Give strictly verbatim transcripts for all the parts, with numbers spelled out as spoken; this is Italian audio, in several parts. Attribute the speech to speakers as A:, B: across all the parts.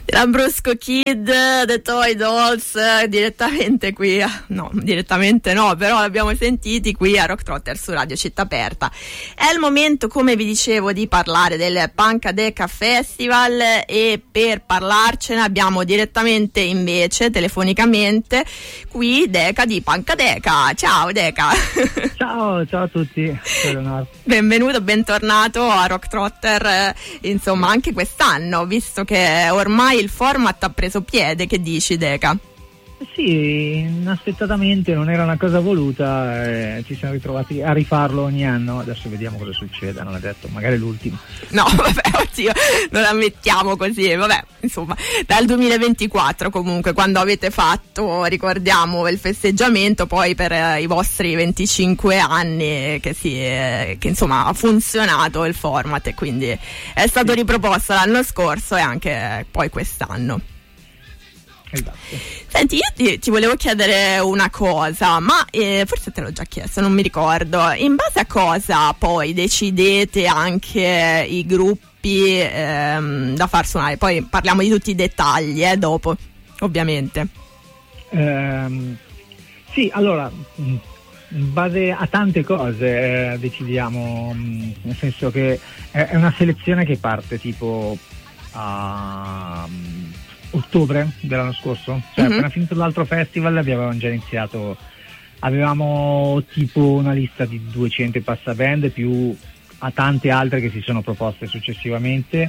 A: Lambrusco Kid, The Toy Dolls, direttamente qui, no, direttamente no, però l'abbiamo sentiti qui a Rock Trotter su Radio Città Aperta. È il momento, come vi dicevo, di parlare del Pancadeca Festival, e per parlarcene abbiamo direttamente, invece, telefonicamente, qui Deca di Pancadeca. Ciao Deca!
B: Ciao, ciao a tutti.
A: Benvenuto, bentornato a Rock Trotter, eh, insomma, anche quest'anno, visto che ormai il format ha preso piede. Che dici, Deca?
B: Sì, inaspettatamente, non era una cosa voluta, eh, ci siamo ritrovati a rifarlo ogni anno. Adesso vediamo cosa succede, non è detto, magari l'ultimo.
A: No, vabbè, oddio, non la mettiamo così, vabbè, insomma, dal duemilaventiquattro comunque, quando avete fatto, ricordiamo, il festeggiamento poi per eh, i vostri venticinque anni che, si, eh, che insomma ha funzionato il format, e quindi è stato riproposto l'anno scorso e anche eh, poi quest'anno.
B: Esatto.
A: Senti, io ti, ti volevo chiedere una cosa, ma eh, forse te l'ho già chiesto, non mi ricordo. In base a cosa poi decidete anche i gruppi ehm, da far suonare? Poi parliamo di tutti i dettagli, eh, dopo, ovviamente.
B: Ehm, sì, allora, in base a tante cose eh, decidiamo, mh, nel senso che è, è una selezione che parte tipo a... Um, ottobre dell'anno scorso, cioè mm-hmm. appena finito l'altro festival abbiamo già iniziato, avevamo tipo una lista di duecento passa band più a tante altre che si sono proposte successivamente,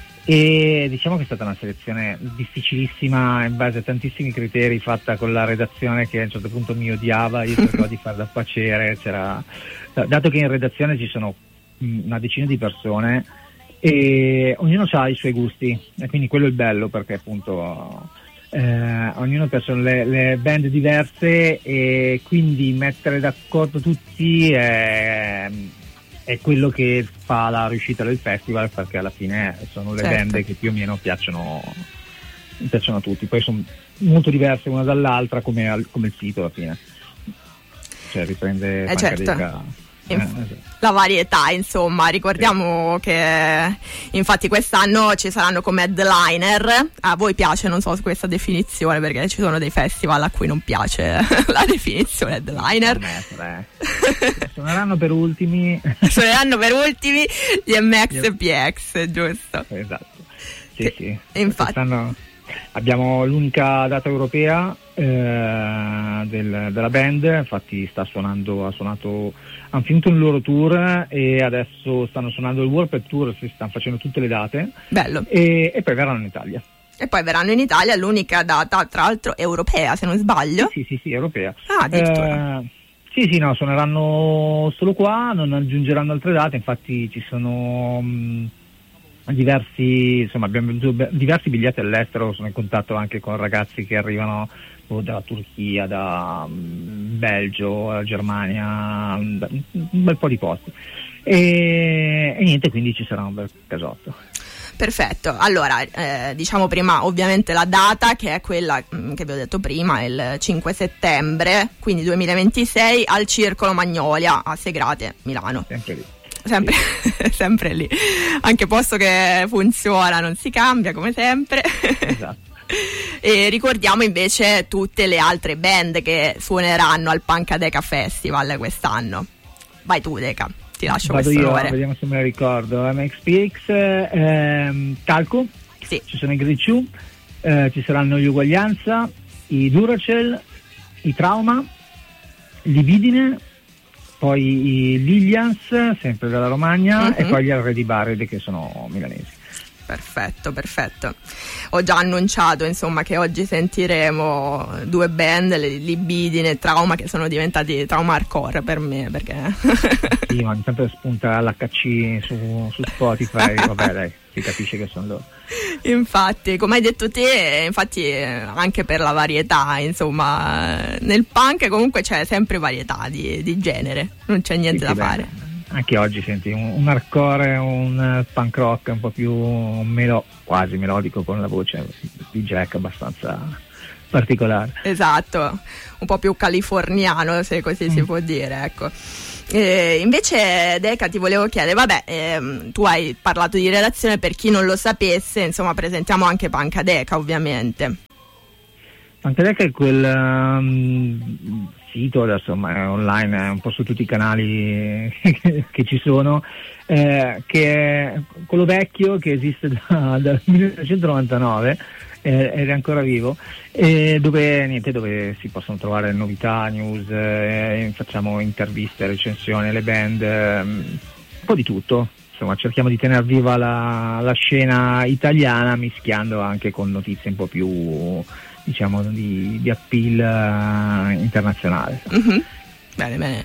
B: e diciamo che è stata una selezione difficilissima in base a tantissimi criteri, fatta con la redazione che a un certo punto mi odiava, io cercavo di far da pacere, c'era, dato che in redazione ci sono una decina di persone e ognuno ha i suoi gusti, e quindi quello è il bello, perché appunto eh, ognuno piace le, le band diverse, e quindi mettere d'accordo tutti è, è quello che fa la riuscita del festival, perché alla fine sono le
A: certo.
B: band che più o meno piacciono, piacciono a tutti, poi sono molto diverse una dall'altra, come, come il sito alla fine, cioè riprende
A: eh certo.
B: Eh, esatto.
A: La varietà, insomma, ricordiamo sì. che infatti quest'anno ci saranno come headliner. A voi piace, non so, questa definizione, perché ci sono dei festival a cui non piace la definizione headliner.
B: Me, suoneranno per ultimi
A: suoneranno per ultimi gli M X P X, giusto?
B: Esatto, sì,
A: che,
B: sì.
A: Infatti
B: quest'anno abbiamo l'unica data europea eh, del, della band, infatti sta suonando, ha suonato, hanno finito il loro tour e adesso stanno suonando il Warped Tour, si stanno facendo tutte le date.
A: Bello.
B: E, e poi verranno in Italia.
A: E poi verranno in Italia, l'unica data tra l'altro europea, se non sbaglio.
B: Sì, sì, sì, europea.
A: Ah, addirittura.
B: Eh, sì, sì, no, suoneranno solo qua, non aggiungeranno altre date, infatti ci sono... Mh, diversi, insomma, abbiamo venduto diversi biglietti all'estero, sono in contatto anche con ragazzi che arrivano oh, dalla Turchia, da um, Belgio, Germania, da, un bel po' di posti, e, e niente, quindi ci sarà un bel casotto.
A: Perfetto, allora eh, diciamo prima ovviamente la data, che è quella mh, che vi ho detto prima, il cinque settembre, quindi duemilaventisei, al Circolo Magnolia a Segrate, Milano.
B: Sempre lì.
A: Sempre, sempre lì, anche posto che funziona, non si cambia come sempre.
B: Esatto.
A: E ricordiamo invece tutte le altre band che suoneranno al Pancadeca Festival quest'anno. Vai tu, Deca, ti lascio
B: Vado
A: questo
B: io,
A: onore.
B: vediamo se me la ricordo. M X P X, ehm, Talco,
A: sì.
B: Ci sono i Griciù, eh, ci saranno gli Uguaglianza, i Duracell, i Trauma, gli Libidine, poi i Lilians, sempre dalla Romagna, mm-hmm. e poi gli Arredi Barride, che sono milanesi.
A: Perfetto, perfetto. Ho già annunciato, insomma, che oggi sentiremo due band, le Libidine e Trauma, che sono diventati Trauma Hardcore per me, perché...
B: Sì, ma ogni tanto spunta l'H C su, su Spotify, vabbè dai, si capisce che sono loro.
A: Infatti, come hai detto te, infatti anche per la varietà, insomma, nel punk comunque c'è sempre varietà di, di genere, non c'è niente
B: sì,
A: da
B: sì,
A: fare.
B: Bene. Anche oggi senti un, un hardcore, un punk rock un po' più melo, quasi melodico, con la voce di Jack abbastanza particolare.
A: Esatto, un po' più californiano, se così mm. si può dire, ecco. Eh, invece Deca, ti volevo chiedere, vabbè, ehm, tu hai parlato di redazione, per chi non lo sapesse, insomma, presentiamo anche Pancadeca, ovviamente.
B: Pancadeca è quel um, sito, adesso è online, è un po' su tutti i canali che, che ci sono, eh, che è quello vecchio che esiste da, dal millenovecentonovantanove, eh, ed è ancora vivo, eh, dove, niente, dove si possono trovare novità, news, eh, facciamo interviste, recensioni, le band, eh, un po' di tutto. Insomma, cerchiamo di tenere viva la, la scena italiana, mischiando anche con notizie un po' più, diciamo, di, di appeal uh, internazionale.
A: Mm-hmm. Bene, bene.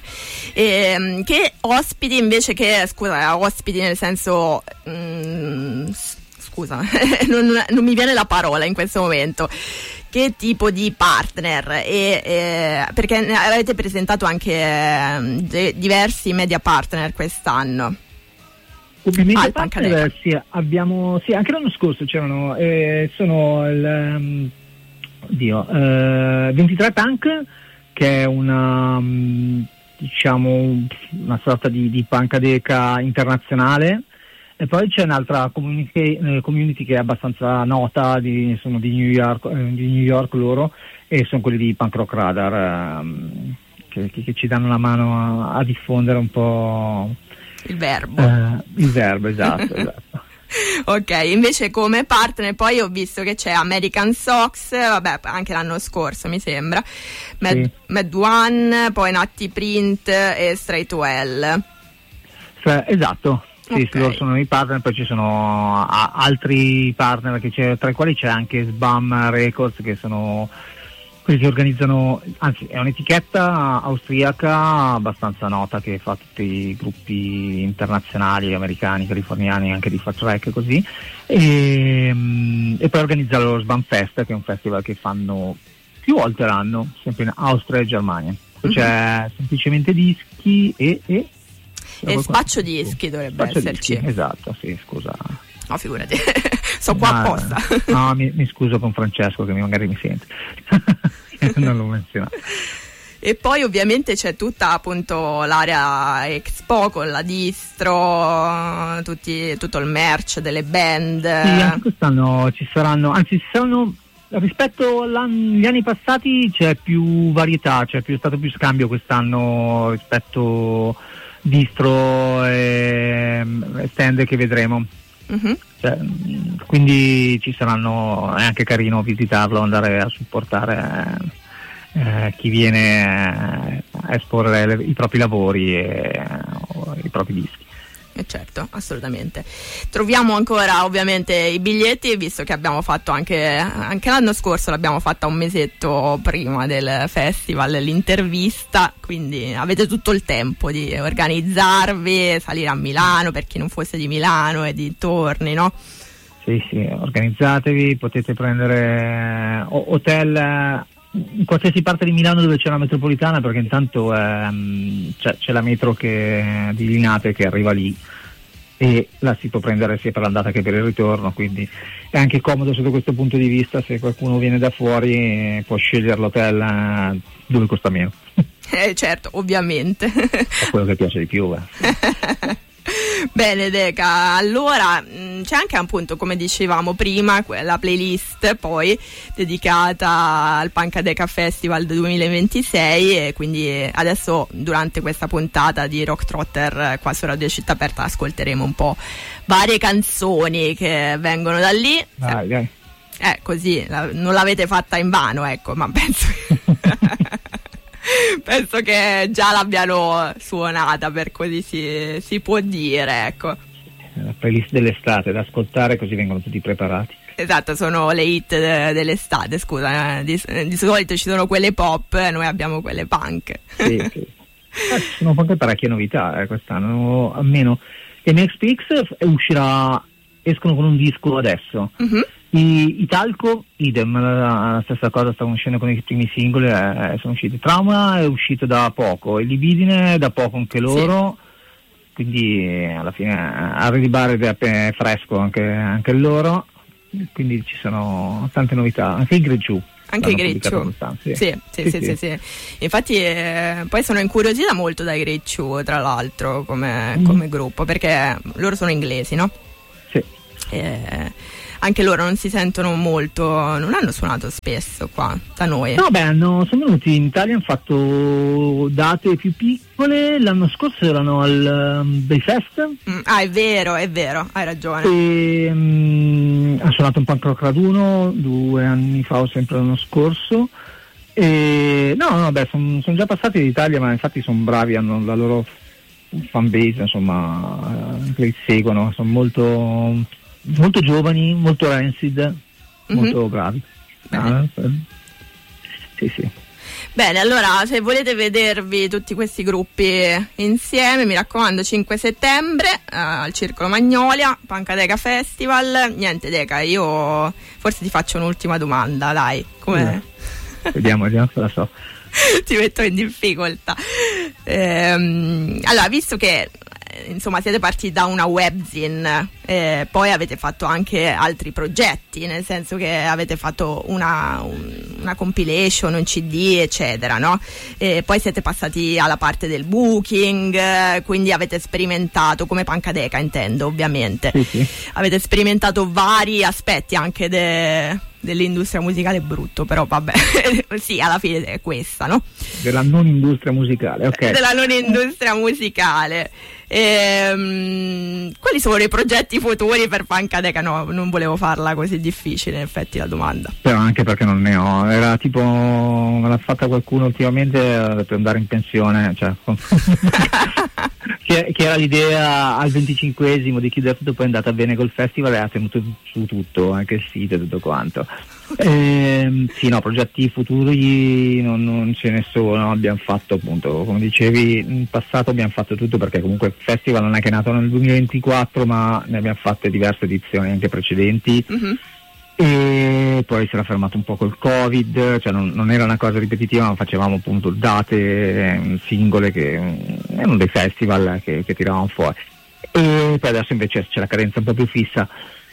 A: E, che ospiti invece, che scusa, ospiti nel senso mm, scusa, non, non mi viene la parola in questo momento. Che tipo di partner? E, e, perché avete presentato anche eh, diversi media partner quest'anno.
B: Come media ah, partner, sì, abbiamo, sì, anche l'anno scorso c'erano, eh, sono il um, oddio, eh, ventitré Punk, che è una, um, diciamo, una sorta di, di Pancadeca internazionale, e poi c'è un'altra community, eh, community che è abbastanza nota, di, sono di New York, eh, di New York loro, e sono quelli di Punk Rock Radar, um, che, che, che ci danno la mano a, a diffondere un po'
A: il verbo.
B: Uh, il verbo, esatto, esatto.
A: Ok, invece come partner poi ho visto che c'è American Sox, vabbè, anche l'anno scorso mi sembra, Mad, sì. Mad One, poi Natti Print e Straight Well.
B: Cioè, esatto, sì, okay. Loro sono i partner, poi ci sono a, altri partner, che c'è, tra i quali c'è anche Sbam Records, che sono quelli che organizzano, anzi è un'etichetta austriaca abbastanza nota che fa tutti i gruppi internazionali, americani, californiani, anche di fat track e così, e, e poi organizza lo Sbam Fest, che è un festival che fanno più volte l'anno, sempre in Austria e Germania. Poi mm-hmm. c'è semplicemente dischi e... e,
A: e spaccio dischi dovrebbe spaccio esserci.
B: Dischi, esatto, sì, scusa.
A: No, figurati, sono qua apposta.
B: No, mi, mi scuso con Francesco che magari mi sente. Non l'ho menzionato.
A: E poi ovviamente c'è tutta appunto l'area Expo con la distro, tutti, tutto il merch delle band.
B: Sì, anche quest'anno ci saranno, anzi ci saranno, rispetto agli anni passati c'è più varietà, c'è più, stato più scambio quest'anno rispetto distro e stand che vedremo. Mm-hmm. Cioè, quindi ci saranno, è anche carino visitarlo, andare a supportare eh, chi viene a esporre le, i propri lavori e o, i propri dischi.
A: Eh certo, assolutamente. Troviamo ancora ovviamente i biglietti, visto che abbiamo fatto anche, anche l'anno scorso, l'abbiamo fatta un mesetto prima del festival, l'intervista, quindi avete tutto il tempo di organizzarvi, salire a Milano per chi non fosse di Milano e dintorni, no?
B: Sì, sì, organizzatevi, potete prendere hotel in qualsiasi parte di Milano dove c'è la metropolitana, perché intanto ehm, c'è, c'è la metro che, di Linate che arriva lì, e la si può prendere sia per l'andata che per il ritorno, quindi è anche comodo sotto questo punto di vista. Se qualcuno viene da fuori può scegliere l'hotel dove costa meno.
A: Eh certo, ovviamente.
B: È quello che piace di più. Eh.
A: Bene Deca, allora mh, c'è anche appunto, come dicevamo prima, la playlist poi dedicata al Pancadeca Festival del duemilaventisei, e quindi adesso durante questa puntata di Rock Trotter qua su Radio Città Aperta ascolteremo un po' varie canzoni che vengono da lì.
B: Dai, dai.
A: Eh, così la, non l'avete fatta in vano, ecco, ma penso che penso che già l'abbiano suonata, per così si, si può dire, ecco.
B: La playlist dell'estate da ascoltare, così vengono tutti preparati.
A: Esatto, sono le hit de- dell'estate, scusa, eh. di, di solito ci sono quelle pop, noi abbiamo quelle punk.
B: Sì, sì. Eh, ci sono anche parecchie novità eh, quest'anno, almeno M X P X uscirà, escono con un disco adesso. Mm-hmm. I, I Talco, idem, la, la stessa cosa, stavano uscendo con i primi singoli, eh, sono usciti. Trauma è uscito da poco, e Libidine da poco anche loro, sì. Quindi eh, alla fine Harry Bar è fresco anche, anche loro, quindi ci sono tante novità, anche i Greggiù.
A: Anche i Greccio. Sì. Sì, sì, sì, sì, sì, sì. Infatti eh, poi sono incuriosita molto dai Greccio, tra l'altro, come, mm. come gruppo, perché loro sono inglesi, no?
B: Sì.
A: Eh, anche loro non si sentono molto, non hanno suonato spesso qua da noi.
B: No, beh, hanno, sono venuti in Italia, hanno fatto date più piccole, l'anno scorso erano al um, Bayfest.
A: Mm, ah, è vero, è vero, hai ragione.
B: E um, ha suonato un punk rock raduno due anni fa o sempre l'anno scorso. E no, no, beh, sono son già passati d'Italia, ma infatti sono bravi, hanno la loro fan base, insomma, che li seguono, sono molto... molto giovani, molto rancid, mm-hmm. molto bravi. Ah, sì, sì.
A: Bene, allora se volete vedervi tutti questi gruppi insieme, mi raccomando, cinque settembre uh, al Circolo Magnolia, Pancateca Festival. Niente, Deca, io forse ti faccio un'ultima domanda, dai. Come...
B: Eh. Vediamo, vediamo se la so.
A: Ti metto in difficoltà. Ehm, allora, visto che insomma siete partiti da una webzine, eh, poi avete fatto anche altri progetti, nel senso che avete fatto una, un, una compilation, un C D, eccetera, no? E poi siete passati alla parte del booking, eh, quindi avete sperimentato, come Pancateca intendo, ovviamente.
B: Sì, sì.
A: Avete sperimentato vari aspetti anche de, dell'industria musicale, brutto, però vabbè, sì, alla fine è questa, no?
B: Della non industria musicale, ok.
A: Della non industria musicale. Ehm, quali sono i progetti futuri per Pancateca? No, non volevo farla così difficile, in effetti, la domanda.
B: Però anche perché non ne ho, era tipo, me l'ha fatta qualcuno ultimamente per andare in pensione, cioè che, che era l'idea al venticinquesimo di chiudere tutto, poi è andata bene col festival e ha tenuto su tutto, anche il sito e tutto quanto. Ehm, sì, no, progetti futuri non, non ce ne sono, abbiamo fatto appunto, come dicevi, in passato abbiamo fatto tutto, perché comunque il festival non è che è nato nel duemilaventiquattro, ma ne abbiamo fatte diverse edizioni anche precedenti. Mm-hmm. E poi si era fermato un po' col Covid, cioè non, non era una cosa ripetitiva, ma facevamo appunto date singole che erano dei festival che, che tiravamo fuori. E poi adesso invece c'è la cadenza un po' più fissa.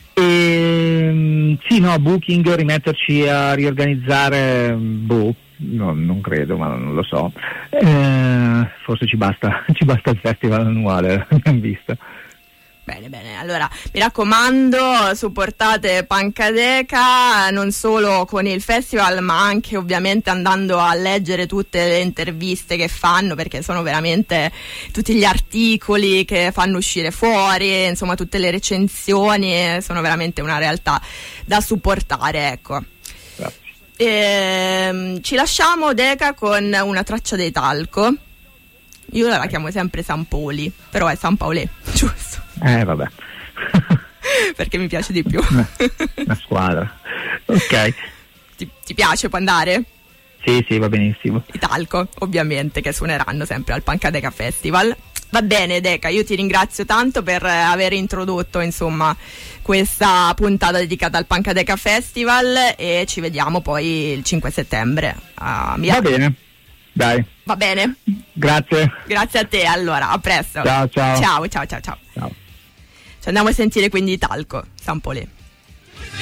B: E, sì, no, booking, rimetterci a riorganizzare, boh, no, non credo, ma non lo so. Eh, forse ci basta, ci basta il festival annuale, abbiamo visto.
A: Bene, bene, allora mi raccomando, supportate Pancateca non solo con il festival, ma anche ovviamente andando a leggere tutte le interviste che fanno, perché sono veramente tutti gli articoli che fanno uscire fuori, insomma tutte le recensioni, sono veramente una realtà da supportare, ecco.
B: Grazie.
A: E, ci lasciamo, Deca, con una traccia dei Talco. Io la chiamo sempre San Poli, però è San Paolè, giusto?
B: Eh, vabbè.
A: Perché mi piace di più.
B: Una squadra. Ok.
A: Ti, ti piace? Può andare?
B: Sì, sì, va benissimo.
A: I Talco, ovviamente, che suoneranno sempre al Pancateca Festival. Va bene, Deca, io ti ringrazio tanto per aver introdotto, insomma, questa puntata dedicata al Pancateca Festival, e ci vediamo poi il cinque settembre a Milano.
B: Va bene. Dai.
A: Va bene?
B: Grazie.
A: Grazie a te, allora, a presto.
B: Ciao, ciao.
A: Ciao, ciao, ciao, ciao.
B: Ciao.
A: Ci andiamo a sentire quindi Talco, San Polè.